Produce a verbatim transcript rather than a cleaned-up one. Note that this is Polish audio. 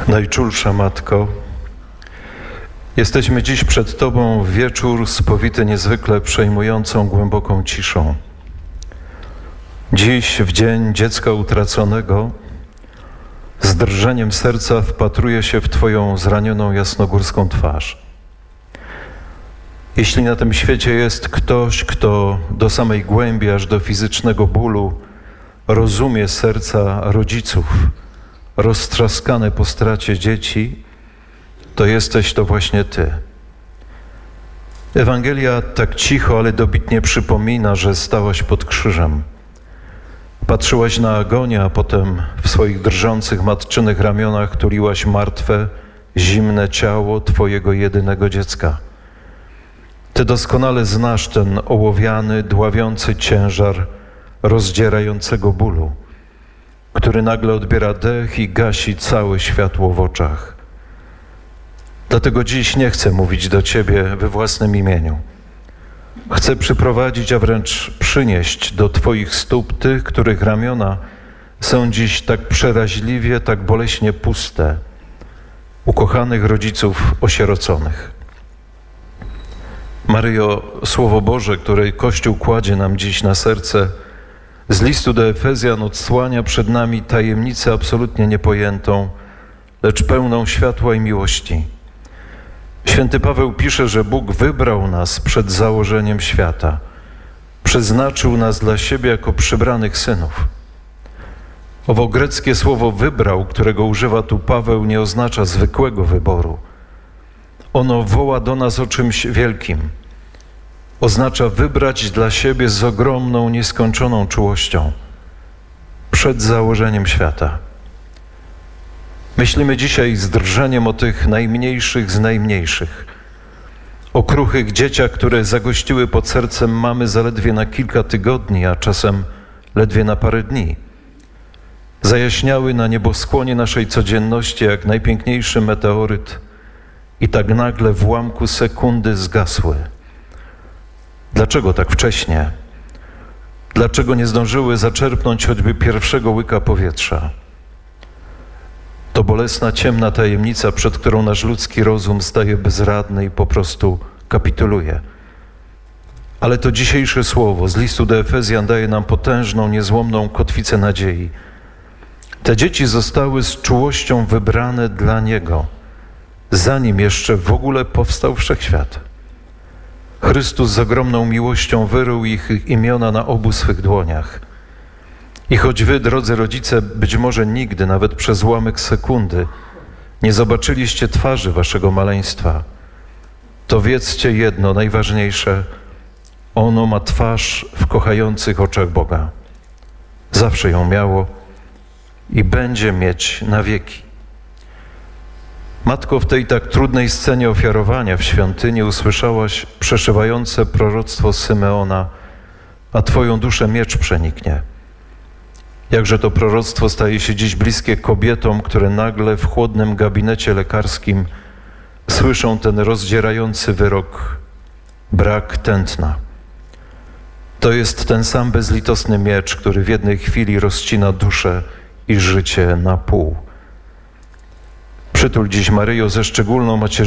Najczulsza Matko, jesteśmy dziś przed Tobą w wieczór spowity niezwykle przejmującą, głęboką ciszą. Dziś, w dzień dziecka utraconego, z drżeniem serca wpatruję się w Twoją zranioną jasnogórską twarz. Jeśli na tym świecie jest ktoś, kto do samej głębi, aż do fizycznego bólu rozumie serca rodziców, roztrzaskane po stracie dzieci, to jesteś to właśnie Ty. Ewangelia tak cicho, ale dobitnie przypomina, że stałaś pod krzyżem. Patrzyłaś na agonię, a potem w swoich drżących matczynych ramionach tuliłaś martwe, zimne ciało Twojego jedynego dziecka. Ty doskonale znasz ten ołowiany, dławiący ciężar rozdzierającego bólu, który nagle odbiera dech i gasi całe światło w oczach. Dlatego dziś nie chcę mówić do Ciebie we własnym imieniu. Chcę przyprowadzić, a wręcz przynieść do Twoich stóp tych, których ramiona są dziś tak przeraźliwie, tak boleśnie puste, ukochanych rodziców osieroconych. Maryjo, Słowo Boże, które Kościół kładzie nam dziś na serce, z listu do Efezjan odsłania przed nami tajemnicę absolutnie niepojętą, lecz pełną światła i miłości. Święty Paweł pisze, że Bóg wybrał nas przed założeniem świata. Przeznaczył nas dla siebie jako przybranych synów. Owo greckie słowo wybrał, którego używa tu Paweł, nie oznacza zwykłego wyboru. Ono woła do nas o czymś wielkim. Oznacza wybrać dla siebie z ogromną, nieskończoną czułością. Przed założeniem świata. Myślimy dzisiaj z drżeniem o tych najmniejszych z najmniejszych. O kruchych dzieciach, które zagościły pod sercem mamy zaledwie na kilka tygodni, a czasem ledwie na parę dni. Zajaśniały na nieboskłonie naszej codzienności jak najpiękniejszy meteoryt i tak nagle w ułamku sekundy zgasły. Dlaczego tak wcześnie? Dlaczego nie zdążyły zaczerpnąć choćby pierwszego łyka powietrza? To bolesna, ciemna tajemnica, przed którą nasz ludzki rozum staje bezradny i po prostu kapituluje. Ale to dzisiejsze słowo z listu do Efezjan daje nam potężną, niezłomną kotwicę nadziei. Te dzieci zostały z czułością wybrane dla Niego, zanim jeszcze w ogóle powstał wszechświat. Chrystus z ogromną miłością wyrył ich imiona na obu swych dłoniach. I choć wy, drodzy rodzice, być może nigdy, nawet przez ułamek sekundy, nie zobaczyliście twarzy waszego maleństwa, to wiedzcie jedno, najważniejsze, ono ma twarz w kochających oczach Boga. Zawsze ją miało i będzie mieć na wieki. Matko, w tej tak trudnej scenie ofiarowania w świątyni usłyszałaś przeszywające proroctwo Symeona, a Twoją duszę miecz przeniknie. Jakże to proroctwo staje się dziś bliskie kobietom, które nagle w chłodnym gabinecie lekarskim słyszą ten rozdzierający wyrok: brak tętna. To jest ten sam bezlitosny miecz, który w jednej chwili rozcina duszę i życie na pół. Przytul dziś, Maryjo, ze szczególną macierzyństwem